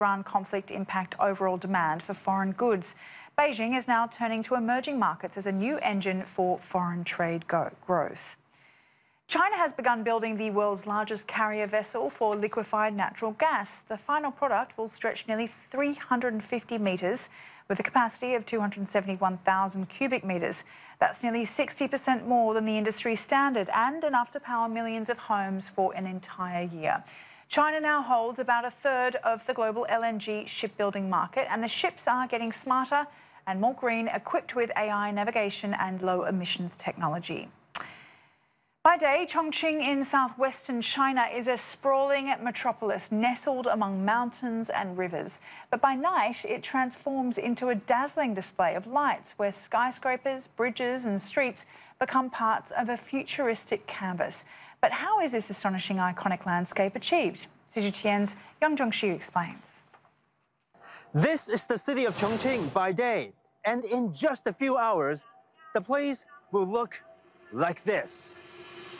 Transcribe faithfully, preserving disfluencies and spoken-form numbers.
Iran conflict impact overall demand for foreign goods. Beijing is now turning to emerging markets as a new engine for foreign trade growth. China has begun building the world's largest carrier vessel for liquefied natural gas. The final product will stretch nearly three hundred fifty metres with a capacity of two hundred seventy-one thousand cubic metres. That's nearly sixty percent more than the industry standard and enough to power millions of homes for an entire year. China now holds about a third of the global L N G shipbuilding market, and the ships are getting smarter and more green, equipped with A I navigation and low emissions technology. By day, Chongqing in southwestern China is a sprawling metropolis nestled among mountains and rivers. But by night, it transforms into a dazzling display of lights where skyscrapers, bridges and streets become parts of a futuristic canvas. But how is this astonishing iconic landscape achieved? C G T N's Yang Zhongxu explains. This is the city of Chongqing by day, and in just a few hours, the place will look like this.